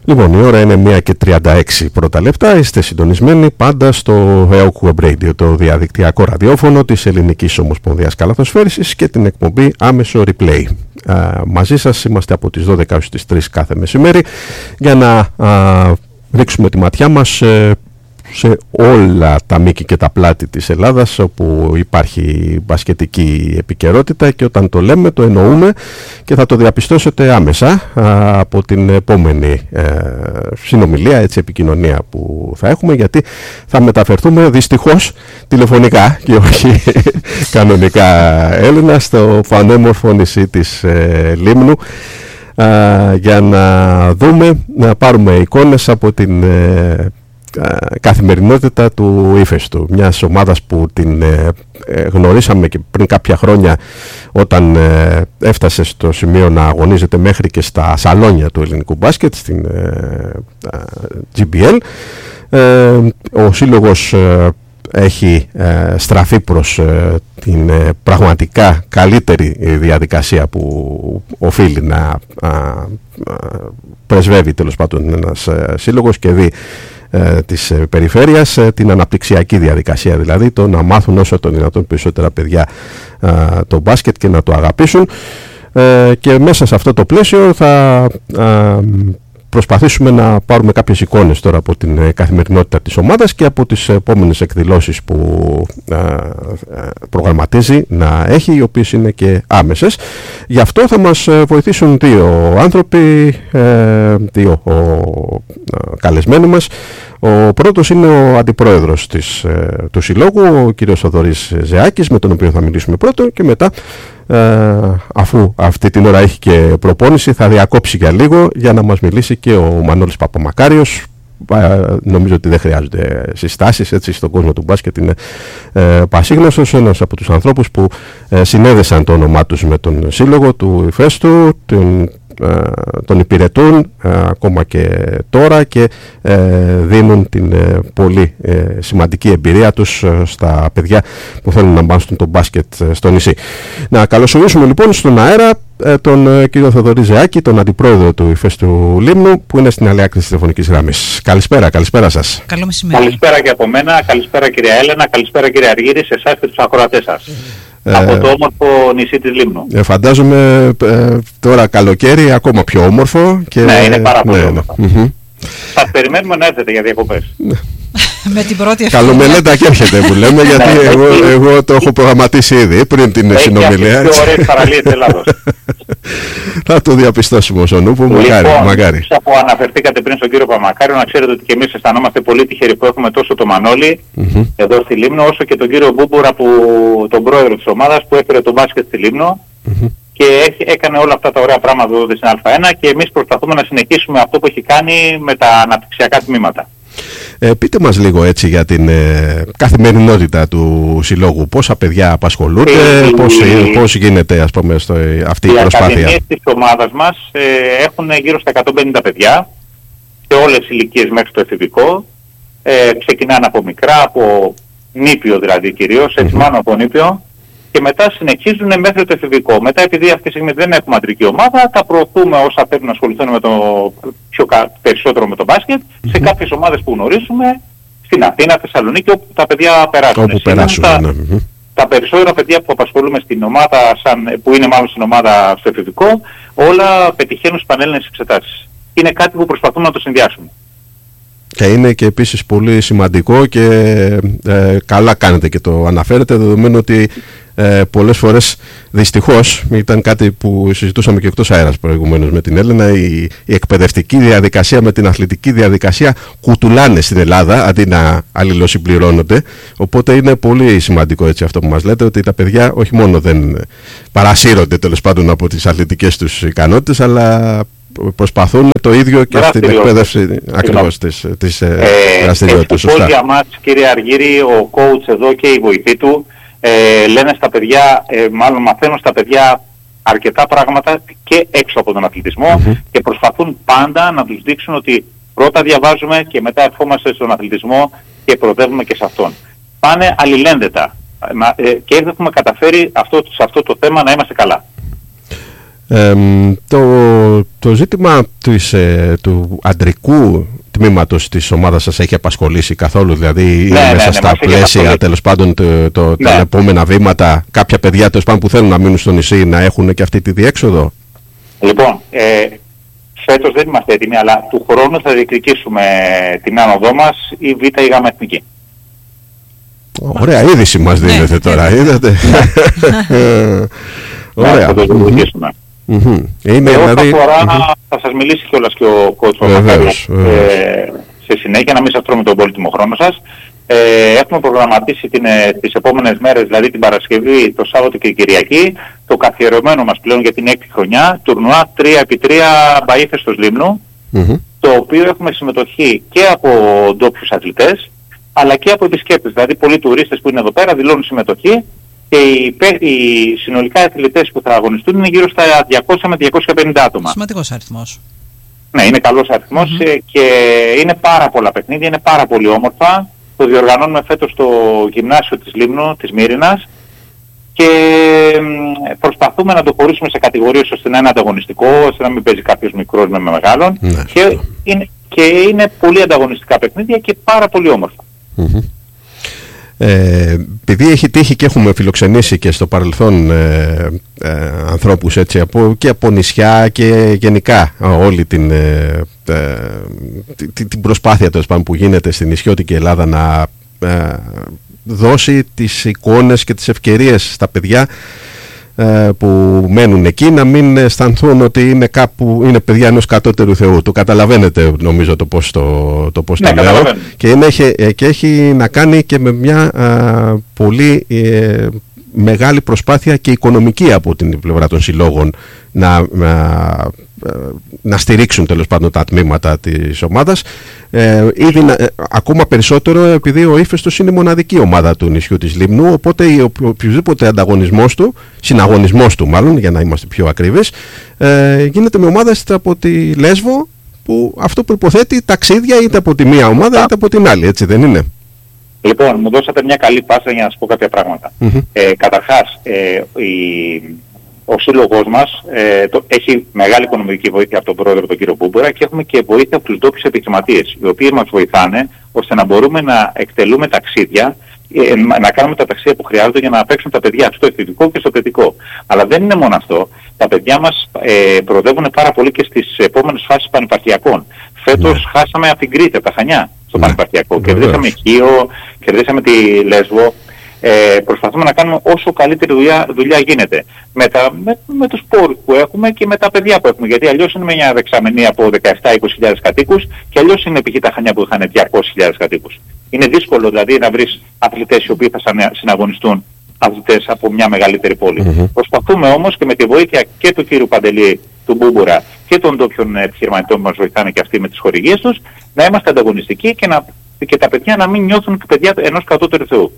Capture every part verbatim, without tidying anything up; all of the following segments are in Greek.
Λοιπόν, η ώρα είναι μία και τριάντα έξι πρώτα λεπτά. Είστε συντονισμένοι πάντα στο ι έι ο Web Radio, το διαδικτυακό ραδιόφωνο της Ελληνικής Ομοσπονδίας Καλαθοσφαίρισης και την εκπομπή Άμεσο Replay. Α, μαζί σας είμαστε από τις δώδεκα έως τις τρεις κάθε μεσημέρι για να α, ρίξουμε τη ματιά μας ε, σε όλα τα μήκη και τα πλάτη της Ελλάδας όπου υπάρχει μπασκετική επικαιρότητα, και όταν το λέμε το εννοούμε και θα το διαπιστώσετε άμεσα α, από την επόμενη ε, συνομιλία, έτσι, επικοινωνία που θα έχουμε, γιατί θα μεταφερθούμε δυστυχώς τηλεφωνικά και όχι κανονικά Έλληνα στο πανέμορφο νησί της ε, Λίμνου α, για να δούμε, να πάρουμε εικόνες από την ε, καθημερινότητα του Ηφαιστού, μιας ομάδας που την ε, ε, γνωρίσαμε και πριν κάποια χρόνια όταν ε, έφτασε στο σημείο να αγωνίζεται μέχρι και στα σαλόνια του ελληνικού μπάσκετ στην ε, ε, τζι μπι ελ. Ε, ο σύλλογος ε, έχει ε, στραφεί προς ε, την ε, πραγματικά καλύτερη διαδικασία που οφείλει να ε, ε, πρεσβεύει τέλος πάντων ένας ε, σύλλογος και δει ε, της ε, περιφέρειας, ε, την αναπτυξιακή διαδικασία, δηλαδή το να μάθουν όσο το δυνατόν περισσότερα παιδιά ε, το μπάσκετ και να το αγαπήσουν, ε, και μέσα σε αυτό το πλαίσιο θα ε, προσπαθήσουμε να πάρουμε κάποιες εικόνες τώρα από την ε, καθημερινότητα της ομάδας και από τις επόμενες εκδηλώσεις που ε, ε, προγραμματίζει να έχει, οι οποίες είναι και άμεσες. Γι' αυτό θα μας βοηθήσουν δύο άνθρωποι, ε, δύο ο, ε, καλεσμένοι μας. Ο πρώτος είναι ο αντιπρόεδρος της, ε, του Συλλόγου, ο κύριος Θοδωρής Ζεάκης, με τον οποίο θα μιλήσουμε πρώτο, και μετά ε, αφού αυτή την ώρα έχει και προπόνηση θα διακόψει για λίγο για να μας μιλήσει και ο Μανώλης Παπαμακάριος. Ε, νομίζω ότι δεν χρειάζονται συστάσεις, έτσι, στον κόσμο του μπάσκετ είναι ε, πασίγνωστος, ένας από τους ανθρώπους που ε, συνέδεσαν το όνομά τους με τον σύλλογο του Ηφαίστου, τον τον υπηρετούν ακόμα και τώρα και ε, δίνουν την ε, πολύ ε, σημαντική εμπειρία τους ε, στα παιδιά που θέλουν να μπάσουν το μπάσκετ ε, στο νησί. Να καλωσορίσουμε λοιπόν στον αέρα ε, τον ε, κύριο Θοδωρή Ζεάκη, τον αντιπρόεδρο του Ηφαίστου Λίμνου, που είναι στην άλλη άκρη της τηλεφωνικής γραμμής. Καλησπέρα, καλησπέρα σας. Καλό μεσημέρι. Καλησπέρα και από μένα, καλησπέρα κυρία Έλενα, καλησπέρα κύριε Αργύρη, σε εσάς και τους ακροατές σας. Από το όμορφο νησί της Λίμνου. Ε, φαντάζομαι ε, τώρα καλοκαίρι ακόμα πιο όμορφο. Και... Ναι, είναι πάρα πολύ ναι, όμορφο. ναι. Mm-hmm. Σας περιμένουμε να έρθετε για διακοπές. Με την πρώτη ευκαιρία. Καλομελέτα και έρχεται που λέμε, γιατί εγώ, εγώ το έχω προγραμματίσει ήδη πριν την συνομιλία. Έχει πιο ωραίες παραλίες της Ελλάδος. Θα το διαπιστώσουμε ως ο νούπο, μακάρι. Λοιπόν, μακάρι. που αναφερθήκατε πριν στον κύριο Παπαμακάριο, να ξέρετε ότι και εμείς αισθανόμαστε πολύ τυχεροί που έχουμε τόσο το Μανώλη mm-hmm. εδώ στη Λίμνο, όσο και τον κύριο Μπούμπουρα, που, τον πρόεδρο της ομάδας, που έφερε το μπάσκετ στη Λίμνο mm-hmm. και έχει, έκανε όλα αυτά τα ωραία πράγματα εδώ στην Α1, και εμείς προσπαθούμε να συνεχίσουμε αυτό που έχει κάνει με τα αναπτυξιακά τμήματα. Ε, πείτε μας λίγο έτσι για την ε, καθημερινότητα του Συλλόγου. Πόσα παιδιά απασχολούνται, ε, πώς, ε, πώς γίνεται, ας πούμε, στο, αυτή η, η προσπάθεια. Οι ακαδημίες της ομάδας μας ε, έχουν γύρω στα εκατόν πενήντα παιδιά σε όλες τις ηλικίες μέχρι το εφηβικό. Ε, ξεκινάνε από μικρά, από νήπιο δηλαδή κυρίως, έτσι mm-hmm. μάλλον από νήπιο, και μετά συνεχίζουν μέχρι το εφηβικό. Μετά, επειδή αυτή τη στιγμή δεν έχουμε αντρική ομάδα, τα προωθούμε όσα πρέπει να ασχοληθούν με το πιο περισσότερο με το μπάσκετ mm-hmm. σε κάποιες ομάδες που γνωρίζουμε, στην Αθήνα, Θεσσαλονίκη, όπου τα παιδιά περάσουν. Όπου περάσουν, τα, ναι. mm-hmm. τα περισσότερα παιδιά που απασχολούμε στην ομάδα, σαν, που είναι μάλλον στην ομάδα στο εφηβικό, όλα πετυχαίνουν στις πανελληνίες εξετάσεις. Είναι κάτι που προσπαθούμε να το συνδυάσουμε. Και είναι και επίσης πολύ σημαντικό και ε, καλά κάνετε και το αναφέρετε, δεδομένου ότι ε, πολλές φορές δυστυχώς, ήταν κάτι που συζητούσαμε και εκτός αέρας προηγουμένως με την Έλενα, η, η εκπαιδευτική διαδικασία με την αθλητική διαδικασία κουτουλάνε στην Ελλάδα αντί να αλληλοσυμπληρώνονται, οπότε είναι πολύ σημαντικό έτσι αυτό που μας λέτε, ότι τα παιδιά όχι μόνο δεν παρασύρονται τέλος πάντων από τις αθλητικές τους ικανότητες, αλλά προσπαθούν το ίδιο και στην εκπαίδευση ακριβώς της, της ε, δραστηριότητας. Ευτυχώς για μας, κύριε Αργύρη, ο coach εδώ και η βοηθή του ε, λένε στα παιδιά, ε, μάλλον μαθαίνουν στα παιδιά αρκετά πράγματα και έξω από τον αθλητισμό mm-hmm. και προσπαθούν πάντα να τους δείξουν ότι πρώτα διαβάζουμε και μετά ερχόμαστε στον αθλητισμό και προοδεύουμε και σε αυτόν. Πάνε αλληλένδετα ε, και έχουμε καταφέρει αυτό, σε αυτό το θέμα να είμαστε καλά. Ε, το, το ζήτημα της, ε, του αντρικού τμήματος της ομάδας σας έχει απασχολήσει καθόλου, δηλαδή ναι, μέσα ναι, ναι, στα πλαίσια τέλος πάντων το, το, ναι. τα επόμενα βήματα, κάποια παιδιά τέλος πάντων που θέλουν να μείνουν στο νησί να έχουν και αυτή τη διέξοδο? Λοιπόν, ε, φέτος δεν είμαστε έτοιμοι, αλλά του χρόνου θα διεκδικήσουμε την άνοδό μας η Β' ή Γ' εθνική. Ωραία είδηση μας δίνετε ναι, τώρα, ναι. είδατε. Ωραία. Θα το διεκδικήσουμε. Mm-hmm. Είναι, ε, δηλαδή... αφορά, mm-hmm. θα σας μιλήσει κιόλας και ο κότσος ε, σε συνέχεια, να μην σας τρώμε τον πολύτιμο χρόνο σας. Ε, έχουμε προγραμματίσει την, τις επόμενες μέρες, δηλαδή την Παρασκευή, το Σάββατο και την Κυριακή, το καθιερωμένο μας πλέον για την έκτη χρονιά, τουρνουά τρία επί τρία Μπαΐφεστος Λίμνου, mm-hmm. το οποίο έχουμε συμμετοχή και από ντόπιους αθλητές, αλλά και από επισκέπτες, δηλαδή πολλοί τουρίστες που είναι εδώ πέρα δηλώνουν συμμετοχή. Και οι, οι συνολικά αθλητές που θα αγωνιστούν είναι γύρω στα διακόσια με διακόσια πενήντα άτομα. Σημαντικός αριθμός. Ναι, είναι καλός αριθμός mm-hmm. και είναι πάρα πολλά παιχνίδια, είναι πάρα πολύ όμορφα. Το διοργανώνουμε φέτος στο γυμνάσιο της Λίμνου, της Μύρινας, και προσπαθούμε να το χωρίσουμε σε κατηγορίες ώστε να είναι ανταγωνιστικό, ώστε να μην παίζει κάποιος μικρός με μεγάλον. Mm-hmm. Και, είναι, και είναι πολύ ανταγωνιστικά παιχνίδια και πάρα πολύ όμορφα. Mm-hmm. Ε, επειδή έχει τύχει και έχουμε φιλοξενήσει και στο παρελθόν ε, ε, ανθρώπους έτσι, από, και από νησιά και γενικά όλη την, ε, ε, την, την προσπάθεια τέλος που γίνεται στην νησιώτικη Ελλάδα να ε, δώσει τις εικόνες και τις ευκαιρίες στα παιδιά που μένουν εκεί να μην αισθανθούν ότι είναι, κάπου, είναι παιδιά ενός κατώτερου Θεού. Το καταλαβαίνετε νομίζω το πώς το, το, πώς ναι, το λέω και, είναι, και έχει να κάνει και με μια α, πολύ ε, μεγάλη προσπάθεια και οικονομική από την πλευρά των συλλόγων να, να, να στηρίξουν τέλος πάντων τα τμήματα της ομάδας ε, ήδη, ε, ακόμα περισσότερο επειδή ο Ήφαιστος είναι η μοναδική ομάδα του νησιού της Λίμνου, οπότε ο οποιοδήποτε ανταγωνισμός του, συναγωνισμός του μάλλον για να είμαστε πιο ακρίβεις, ε, γίνεται με ομάδες από τη Λέσβο, που αυτό προϋποθέτει ταξίδια είτε από τη μία ομάδα είτε από την άλλη, έτσι δεν είναι? Λοιπόν, μου δώσατε μια καλή πάσα για να σας πω κάποια πράγματα. Mm-hmm. Ε, καταρχάς, ε, η, ο σύλλογός μας ε, το, έχει μεγάλη οικονομική βοήθεια από τον πρόεδρο τον κύριο Μπούμπουρα και έχουμε και βοήθεια από τους ντόπιους επιχειρηματίες, οι οποίοι μας βοηθάνε ώστε να μπορούμε να εκτελούμε ταξίδια, ε, να κάνουμε τα ταξίδια που χρειάζονται για να παίξουν τα παιδιά στο εθνικό και στο παιδικό. Αλλά δεν είναι μόνο αυτό. Τα παιδιά μας ε, προοδεύουν πάρα πολύ και στις επόμενες φάσεις πανεπαρχιακών. Φέτος yeah. χάσαμε από την Κρήτη, από τα Χανιά, στο yeah. πανεπαρχιακό. Yeah. Κερδίσαμε Χίο, κερδίσαμε τη Λέσβο. Ε, προσπαθούμε να κάνουμε όσο καλύτερη δουλειά, δουλειά γίνεται. Με, τα, με, με τους πόρους που έχουμε και με τα παιδιά που έχουμε. Γιατί αλλιώς είναι μια δεξαμενή από δεκαεπτά με είκοσι χιλιάδες κατοίκους και αλλιώς είναι π.χ. τα Χανιά που είχαν διακόσιες χιλιάδες κατοίκους. Είναι δύσκολο δηλαδή να βρεις αθλητές οι οποίοι θα συναγωνιστούν αθλητές από μια μεγαλύτερη πόλη. Mm-hmm. Προσπαθούμε όμως και με τη βοήθεια και του κύριου Παντελή, του Μπούμπουρα και των ντόπιων επιχειρηματών που μας βοηθάνε και αυτοί με τις χορηγίες τους, να είμαστε ανταγωνιστικοί και, να, και τα παιδιά να μην νιώθουν παιδιά ενός κατώτερου Θεού.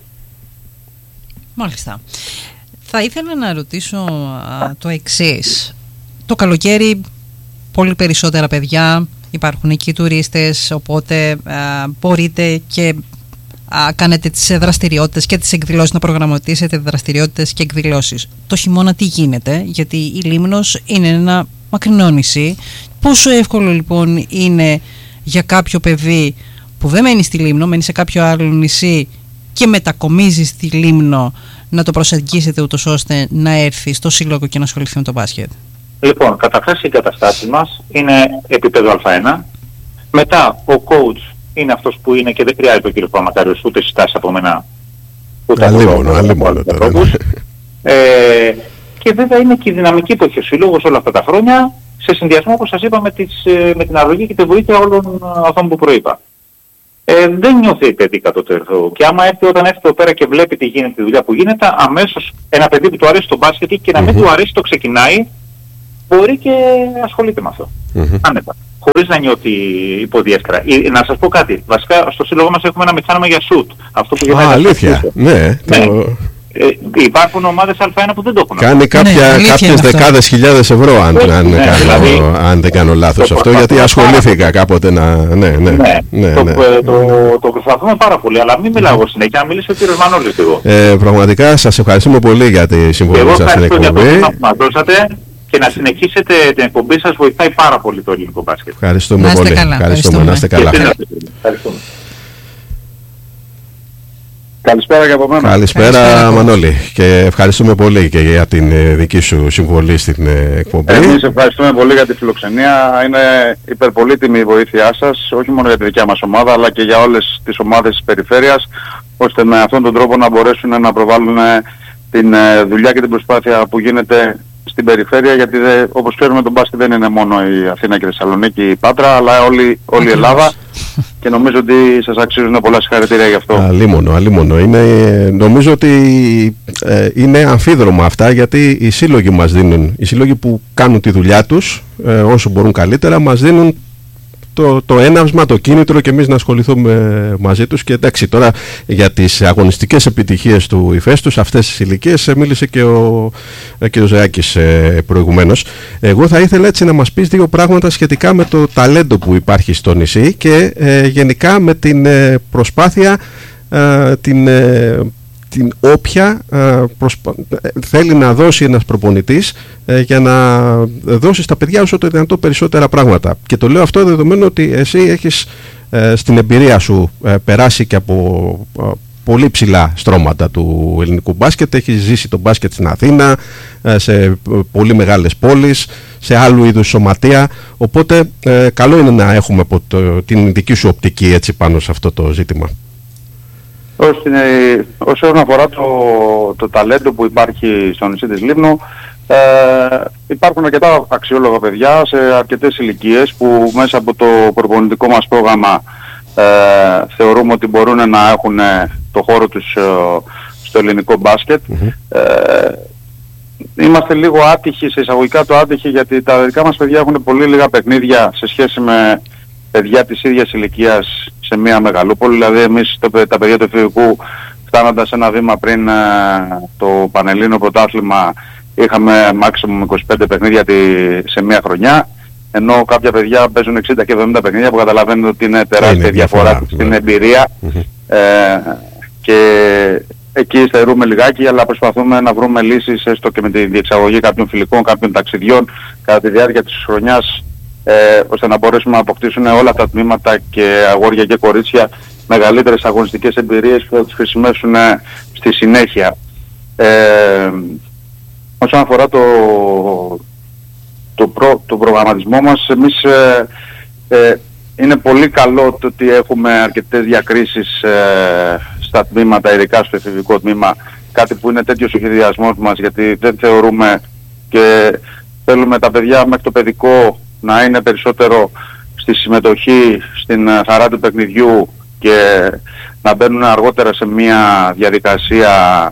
Μάλιστα. Θα ήθελα να ρωτήσω α, το εξής. Το καλοκαίρι πολύ περισσότερα παιδιά, υπάρχουν εκεί τουρίστες, οπότε α, μπορείτε και α, κάνετε τις δραστηριότητες και τις εκδηλώσεις, να προγραμματίσετε δραστηριότητες και εκδηλώσεις. Το χειμώνα τι γίνεται, γιατί η Λίμνος είναι ένα μακρινό νησί. Πόσο εύκολο λοιπόν είναι για κάποιο παιδί που δεν μένει στη Λίμνο, μένει σε κάποιο άλλο νησί και μετακομίζει στη Λίμνο, να το προσεγγίσετε ούτως ώστε να έρθει στο σύλλογο και να ασχοληθεί με το μπάσκετ? Λοιπόν, καταρχάς οι εγκαταστάσεις μας είναι επίπεδο Α ένα. Μετά ο coach είναι αυτός που είναι και δεν χρειάζεται ο κύριος Παπαμακάριος ούτε συστάσεις από μένα ούτε αλίμονο, αλίμονο τώρα. Ε, και βέβαια είναι και η δυναμική που έχει ο σύλλογος όλα αυτά τα χρόνια, σε συνδυασμό όπως σας είπα με, τις, με την αρρωγή και τη βοήθεια όλων αυτών που προείπα. Ε, δεν νιώθει παιδί κατώτερο Θεού. Και άμα έρθει, όταν έρθει εδώ πέρα και βλέπει τι γίνεται, τη δουλειά που γίνεται, αμέσως ένα παιδί που του αρέσει το μπάσκετ και να μην mm-hmm. του αρέσει το ξεκινάει, μπορεί και ασχολείται με αυτό. Mm-hmm. Άνετα. Χωρίς να νιώθει υποδιέστερα. Ε, να σας πω κάτι. Βασικά στο σύλλογο μας έχουμε ένα μηχάνημα για σουτ. Αυτό που Α, αλήθεια. Ναι. ναι. Το... Ε, υπάρχουν ομάδες Α ένα που δεν το έχουν. Κάνει κάποια, ναι, κάποιες δεκάδες χιλιάδες ευρώ αν, ναι, αν, ναι, κάνω, δηλαδή, αν δεν κάνω λάθος αυτό, γιατί ασχολήθηκα κάποτε να... Ναι, ναι, ναι, ναι, το, ναι. το, το, το προσπαθούμε πάρα πολύ, αλλά μην μιλάω συνέχεια, να μιλήσει ο κύριος Μανώλης λίγο. Ε, πραγματικά σας ευχαριστούμε πολύ για τη συμβολή σας στην εκπομπή. Εγώ ευχαριστώ για το που μας δώσατε και να συνεχίσετε την εκπομπή σας, βοηθάει πάρα πολύ το ελληνικό μπάσκετ. Ευχαριστούμε πολύ. Καλά. Ευχαριστούμε. Να είστε καλά. Ευχαριστούμε. Καλησπέρα και από μένα. Καλησπέρα, Καλησπέρα, Μανώλη, και ευχαριστούμε πολύ και για την ε, δική σου συμβολή στην ε, εκπομπή. Εμείς ευχαριστούμε πολύ για τη φιλοξενία. Είναι υπερπολίτιμη η βοήθειά σας, όχι μόνο για τη δικιά μας ομάδα, αλλά και για όλες τις ομάδες της περιφέρειας, ώστε με αυτόν τον τρόπο να μπορέσουν να προβάλλουν την ε, δουλειά και την προσπάθεια που γίνεται στην περιφέρεια, γιατί δε, όπως ξέρουμε τον μπάσκετ δεν είναι μόνο η Αθήνα και η Θεσσαλονίκη, η Πάτρα, αλλά όλη, όλη η Ελλάδα, και νομίζω ότι σας αξίζουν πολλά συγχαρητήρια γι' αυτό. Αλίμονο, αλίμονο. Είναι, νομίζω ότι ε, είναι αμφίδρομα αυτά, γιατί οι σύλλογοι μας δίνουν, οι σύλλογοι που κάνουν τη δουλειά τους ε, όσο μπορούν καλύτερα, μας δίνουν το, το έναυσμα, το κίνητρο, και εμείς να ασχοληθούμε μαζί τους. Και εντάξει, τώρα για τις αγωνιστικές επιτυχίες του ηφαίστους, αυτές τις ηλικίες, μίλησε και ο κ. Ζεάκης ε, προηγουμένως. Εγώ θα ήθελα έτσι να μας πεις δύο πράγματα σχετικά με το ταλέντο που υπάρχει στο νησί και ε, γενικά με την ε, προσπάθεια, ε, την ε, την όποια ε, προσπα... θέλει να δώσει ένας προπονητής ε, για να δώσει στα παιδιά όσο το δυνατό περισσότερα πράγματα. Και το λέω αυτό δεδομένου ότι εσύ έχεις ε, στην εμπειρία σου ε, περάσει και από ε, πολύ ψηλά στρώματα του ελληνικού μπάσκετ. Έχεις ζήσει το μπάσκετ στην Αθήνα, ε, σε πολύ μεγάλες πόλεις, σε άλλου είδους σωματεία. Οπότε ε, καλό είναι να έχουμε από το, την δική σου οπτική έτσι πάνω σε αυτό το ζήτημα. Όσον αφορά το, το ταλέντο που υπάρχει στο νησί της Λίμνου, ε, υπάρχουν αρκετά αξιόλογα παιδιά σε αρκετές ηλικίες που μέσα από το προπονητικό μας πρόγραμμα ε, θεωρούμε ότι μπορούν να έχουν το χώρο τους ε, στο ελληνικό μπάσκετ. Mm-hmm. Ε, είμαστε λίγο άτυχοι, σε εισαγωγικά το άτυχοι, γιατί τα δικά μας παιδιά έχουν πολύ λίγα παιχνίδια σε σχέση με παιδιά της ίδιας ηλικίας σε μια μεγαλούπολη. Δηλαδή εμείς το, τα παιδιά του εφηβικού, φτάνοντας ένα βήμα πριν ε, το Πανελλήνιο Πρωτάθλημα, είχαμε maximum είκοσι πέντε παιχνίδια τη, σε μια χρονιά, ενώ κάποια παιδιά παίζουν εξήντα και εβδομήντα παιχνίδια, που καταλαβαίνετε ότι είναι τεράστια διαφορά στην εμπειρία. Mm-hmm. ε, και εκεί στερούμε λιγάκι, αλλά προσπαθούμε να βρούμε λύσεις, έστω και με τη διεξαγωγή κάποιων φιλικών, κάποιων ταξιδιών κατά τη διάρκεια της χρονιάς, Ε, ώστε να μπορέσουμε να αποκτήσουν όλα τα τμήματα και αγόρια και κορίτσια μεγαλύτερες αγωνιστικές εμπειρίες που θα τους χρησιμεύσουν στη συνέχεια. Ε, όσον αφορά το, το, προ, το προγραμματισμό μας, εμείς ε, ε, είναι πολύ καλό το ότι έχουμε αρκετές διακρίσεις ε, στα τμήματα, ειδικά στο εφηβικό τμήμα, κάτι που είναι τέτοιος ο σχεδιασμός μας, γιατί δεν θεωρούμε και θέλουμε τα παιδιά μέχρι το παιδικό να είναι περισσότερο στη συμμετοχή, στην χαρά του παιχνιδιού, και να μπαίνουν αργότερα σε μια διαδικασία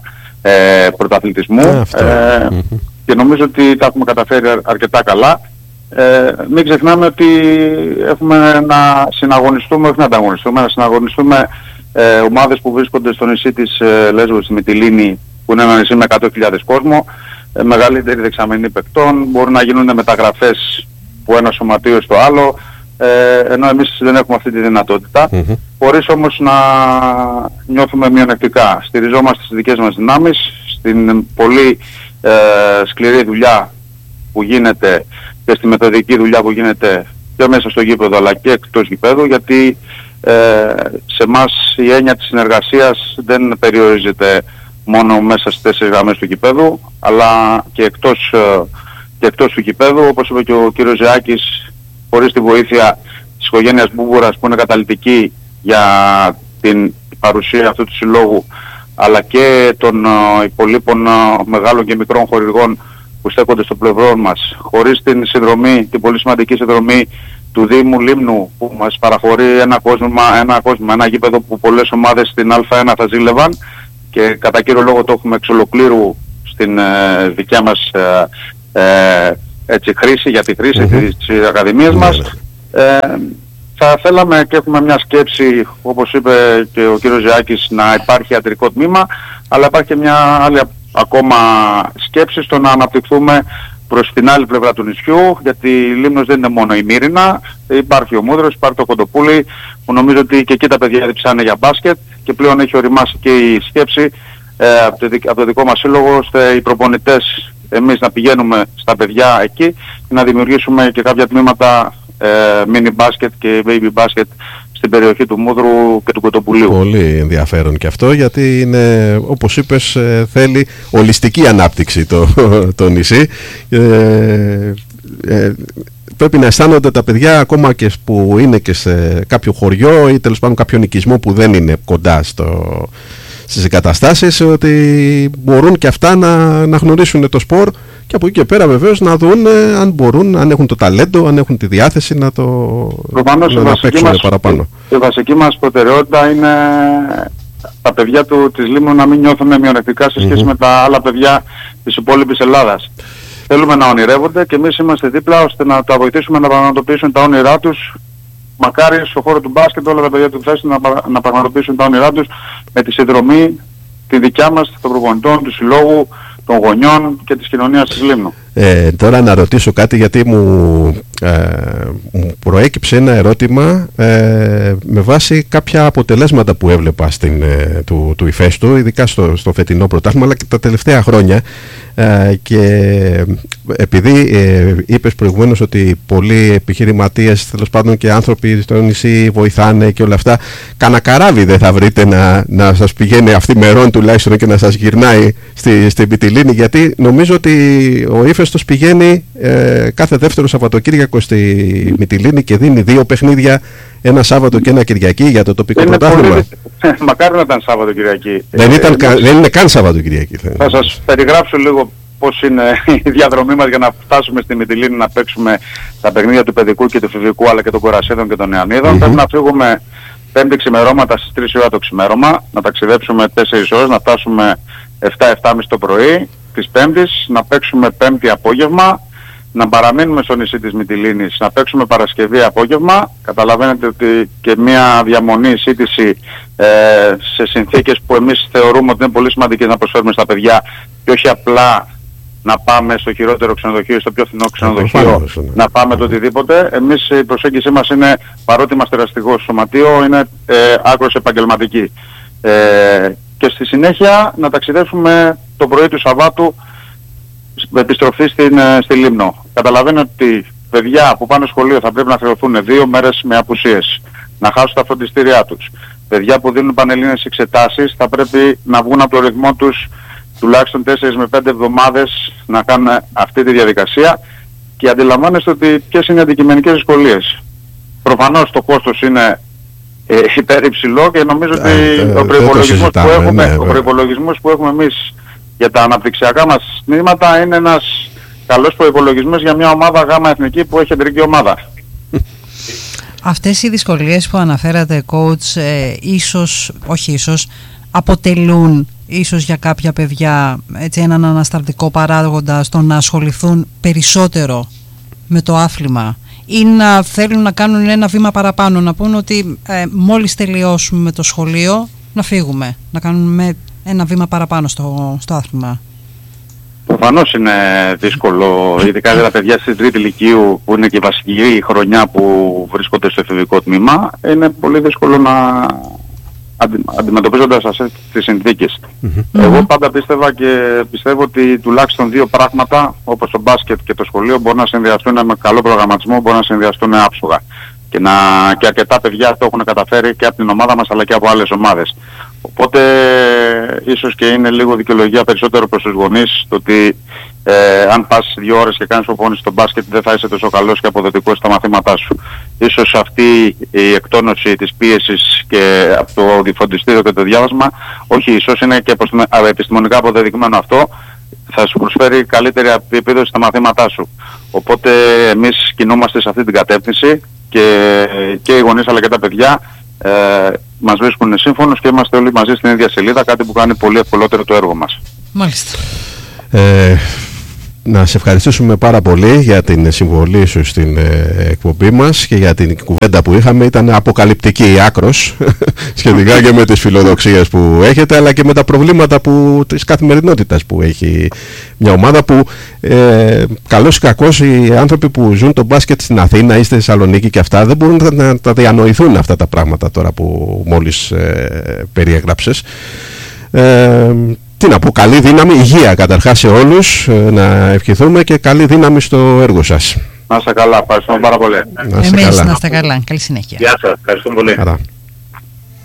ε, πρωταθλητισμού. Ε, mm-hmm. Και νομίζω ότι τα έχουμε καταφέρει αρκετά καλά. Ε, μην ξεχνάμε ότι έχουμε να συναγωνιστούμε, όχι να ανταγωνιστούμε, να συναγωνιστούμε ε, ομάδες που βρίσκονται στο νησί της ε, Λέσβου, στη Μυτιλήνη, που είναι ένα νησί με εκατό χιλιάδες κόσμο, ε, μεγαλύτερη δεξαμενή παικτών, μπορούν να γίνουν μεταγραφές από ένα σωματείο στο άλλο, ε, ενώ εμείς δεν έχουμε αυτή τη δυνατότητα, mm-hmm. χωρίς όμως να νιώθουμε μειονεκτικά. Στηριζόμαστε στις δικές μας δυνάμεις, στην πολύ ε, σκληρή δουλειά που γίνεται και στη μεθοδική δουλειά που γίνεται και μέσα στο γήπεδο αλλά και εκτός γηπέδου, γιατί ε, σε εμάς η έννοια της συνεργασίας δεν περιορίζεται μόνο μέσα στις τέσσερις γραμμές του γηπέδου, αλλά και εκτός ε, και εκτός του γηπέδου, όπως είπε και ο κύριος Ζεάκης, χωρίς τη βοήθεια της οικογένειας Μπούμπουρας, που είναι καταλυτική για την παρουσία αυτού του συλλόγου, αλλά και των uh, υπολείπων uh, μεγάλων και μικρών χορηγών που στέκονται στο πλευρό μας, χωρίς την συνδρομή, την πολύ σημαντική συνδρομή του Δήμου Λίμνου, που μας παραχωρεί ένα κόσμο, ένα, κόσμο, ένα γήπεδο που πολλές ομάδες στην Α1 θα ζήλευαν, και κατά κύριο λόγο το έχουμε εξ ολοκλήρου στην uh, δικιά μας uh, Ε, έτσι, χρήση, για τη χρήση mm-hmm. της Ακαδημίας mm-hmm. μας. Ε, θα θέλαμε και έχουμε μια σκέψη, όπως είπε και ο κύριος Ζεάκης, να υπάρχει ιατρικό τμήμα, αλλά υπάρχει και μια άλλη ακόμα σκέψη στο να αναπτυχθούμε προς την άλλη πλευρά του νησιού, γιατί η Λίμνος δεν είναι μόνο η Μύρινα, υπάρχει ο Μούδρος, υπάρχει το Κοντοπούλι, που νομίζω ότι και εκεί τα παιδιά διψάνε για μπάσκετ, και πλέον έχει οριμάσει και η σκέψη ε, από, το, από το δικό μας σύλλογο, ώστε οι προπονητές εμείς να πηγαίνουμε στα παιδιά εκεί και να δημιουργήσουμε και κάποια τμήματα ε, mini basket και baby basket στην περιοχή του Μούδρου και του Κοτοπουλίου. Πολύ ενδιαφέρον και αυτό, γιατί είναι, όπως είπες, θέλει ολιστική ανάπτυξη το, το νησί. Ε, ε, πρέπει να αισθάνονται τα παιδιά, ακόμα και που είναι και σε κάποιο χωριό ή τέλος πάντων κάποιο νοικισμό που δεν είναι κοντά στο, στις εγκαταστάσεις, ότι μπορούν και αυτά να, να γνωρίσουν το σπορ και από εκεί και πέρα βεβαίως να δουν ε, αν μπορούν, αν έχουν το ταλέντο, αν έχουν τη διάθεση να το Προφανώς, να, να παίξουν μας, παραπάνω. Η βασική μας προτεραιότητα είναι τα παιδιά του, της Λίμνου να μην νιώθουν μειονεκτικά σε σχέση mm-hmm. με τα άλλα παιδιά της υπόλοιπης Ελλάδας. Θέλουμε να ονειρεύονται και εμείς είμαστε δίπλα ώστε να τα βοηθήσουμε να πραγματοποιήσουν τα όνειρά τους. Μακάρι στον χώρο του μπάσκετ όλα τα παιδιά του θέση να, να πραγματοποιήσουν τα όνειρά τους με τη συνδρομή τη δικιά μας, των προπονητών, του συλλόγου, των γονιών και της κοινωνίας της Λίμνου. Ε, τώρα να ρωτήσω κάτι, γιατί μου, ε, μου προέκυψε ένα ερώτημα ε, με βάση κάποια αποτελέσματα που έβλεπα στην, ε, του, του Ηφαίστου, ειδικά στο, στο φετινό πρωτάθλημα αλλά και τα τελευταία χρόνια, ε, και επειδή ε, είπες προηγουμένως ότι πολλοί επιχειρηματίες, τέλος πάντων και άνθρωποι στο νησί βοηθάνε και όλα αυτά, κανένα καράβι δεν θα βρείτε να, να σας πηγαίνει αυθημερών τουλάχιστον και να σας γυρνάει στη, στην Μυτιλήνη, γιατί νομίζω ότι ο Ηφαίστος πηγαίνει ε, κάθε δεύτερο Σαββατοκύριακο στη Μυτιλήνη και δίνει δύο παιχνίδια, ένα Σάββατο και ένα Κυριακή για το τοπικό πρωτάθλημα. Πολύ... Μακάρι να ήταν Σάββατο Κυριακή. Δεν, ήταν, ε, δεν είναι καν Σάββατο Κυριακή. Θα, θα σας περιγράψω λίγο πώς είναι η διαδρομή μας για να φτάσουμε στη Μυτιλήνη να παίξουμε τα παιχνίδια του παιδικού και του φιβικού αλλά και των κορασίδων και των νεανίδων. Mm-hmm. Πρέπει να φύγουμε πέμπτη ξημερώματα στις τρεις η ώρα το ξημέρωμα, να ταξιδέψουμε τέσσερις ώρες, να φτάσουμε επτά επτά και μισή το πρωί της Πέμπτης, να παίξουμε Πέμπτη απόγευμα, να παραμείνουμε στο νησί της Μυτιλήνης, να παίξουμε Παρασκευή απόγευμα. Καταλαβαίνετε ότι και μια διαμονή, εισήτηση ε, σε συνθήκες που εμείς θεωρούμε ότι είναι πολύ σημαντικές να προσφέρουμε στα παιδιά και όχι απλά να πάμε στο χειρότερο ξενοδοχείο ή στο πιο φθηνό ξενοδοχείο, να πάμε το οτιδήποτε. Εμείς η προσέγγιση μας είναι, παρότι είμαστε εραστικό σωματείο, είναι ε, άκρως επαγγελματική. Ε, και στη συνέχεια να ταξιδεύουμε το πρωί του Σαββάτου με επιστροφή στην, στη Λίμνο. Καταλαβαίνω ότι παιδιά που πάνε σχολείο θα πρέπει να χρεωθούν δύο μέρες με απουσίες, να χάσουν τα φροντιστήριά τους. Παιδιά που δίνουν πανελλήνιες εξετάσεις θα πρέπει να βγουν από το ρυθμό τους τουλάχιστον τέσσερις με πέντε εβδομάδες να κάνουν αυτή τη διαδικασία, και αντιλαμβάνεστε ότι ποιες είναι οι αντικειμενικές δυσκολίες. Προφανώς το κόστος είναι ε, υπερυψηλό και νομίζω ότι ε, ο προϋπολογισμός που έχουμε, ναι, ο προϋπολογισμός που έχουμε εμείς για τα αναπτυξιακά μας τμήματα είναι ένας καλός προϋπολογισμός για μια ομάδα γάμα εθνική που έχει κεντρική ομάδα. Αυτές οι δυσκολίες που αναφέρατε, coach, ε, ίσως, όχι ίσως, αποτελούν ίσως για κάποια παιδιά έτσι, έναν ανασταλτικό παράγοντα στο να ασχοληθούν περισσότερο με το άθλημα ή να θέλουν να κάνουν ένα βήμα παραπάνω, να πούν ότι ε, μόλις τελειώσουμε με το σχολείο να φύγουμε, να κάνουμε ένα βήμα παραπάνω στο, στο άθλημα. Προφανώς είναι δύσκολο, ειδικά για τα παιδιά στη τρίτη λυκείου που είναι και η βασική χρονιά που βρίσκονται στο εφηβικό τμήμα, είναι πολύ δύσκολο να αντι, αντιμετωπίζοντας αυτές τις συνθήκες. Mm-hmm. Εγώ πάντα πίστευα και πιστεύω ότι τουλάχιστον δύο πράγματα όπως το μπάσκετ και το σχολείο μπορούν να συνδυαστούν με καλό προγραμματισμό, μπορούν να συνδυαστούν άψογα. Και, να, και αρκετά παιδιά το έχουν καταφέρει και από την ομάδα μας αλλά και από άλλες ομάδες. Οπότε ίσως και είναι λίγο δικαιολογία περισσότερο προς τους γονείς το ότι ε, αν πας δύο ώρες και κάνεις προπόνηση στο μπάσκετ δεν θα είσαι τόσο καλός και αποδοτικός στα μαθήματά σου. Ίσως αυτή η εκτόνωση της πίεσης και από το διφροντιστήριο και το διάβασμα, όχι ίσως είναι και επιστημονικά αποδεδειγμένο αυτό, θα σου προσφέρει καλύτερη επίδοση στα μαθήματά σου. Οπότε εμείς κινούμαστε σε αυτή την κατεύθυνση και, και οι γονείς αλλά και τα παιδιά ε, μας βρίσκουν σύμφωνος και είμαστε όλοι μαζί στην ίδια σελίδα, κάτι που κάνει πολύ ευκολότερο το έργο μας. Μάλιστα. Ε, να σε ευχαριστήσουμε πάρα πολύ για την συμβολή σου στην ε, εκπομπή μας και για την κουβέντα που είχαμε. Ήταν αποκαλυπτική άκρος σχετικά και με τις φιλοδοξίες που έχετε αλλά και με τα προβλήματα που, της καθημερινότητας που έχει μια ομάδα που ε, καλώς ή κακώς οι άνθρωποι που ζουν το μπάσκετ στην Αθήνα ή στη Θεσσαλονίκη και αυτά δεν μπορούν να, να τα διανοηθούν αυτά τα πράγματα τώρα που μόλις ε, περιέγραψες. Ε, Τι να πω, καλή δύναμη, υγεία καταρχάς σε όλους, να ευχηθούμε και καλή δύναμη στο έργο σας. Να είστε καλά, ευχαριστούμε πάρα πολύ. Να είστε Εμείς καλά. να είστε καλά, καλή συνέχεια. Γεια σας, ευχαριστούμε πολύ. Άρα.